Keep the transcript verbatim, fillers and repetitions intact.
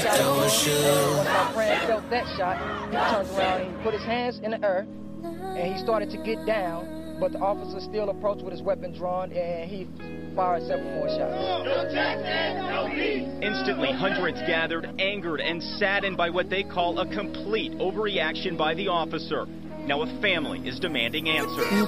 Don't shoot. When my friend felt that shot, he turned around and he put his hands in the earth, and he started to get down, but the officer still approached with his weapon drawn, and he fired several more shots. No Texas, no peace. Instantly, hundreds gathered, angered and saddened by what they call a complete overreaction by the officer. Now a family is demanding answers. You